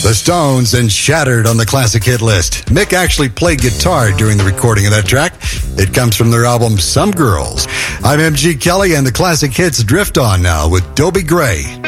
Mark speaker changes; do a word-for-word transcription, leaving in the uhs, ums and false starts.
Speaker 1: The Stones and Shattered on the classic hit list. Mick actually played guitar during the recording of that track. It comes from their album Some Girls. I'm M G Kelly, and the classic hits drift on now with Dobie Gray.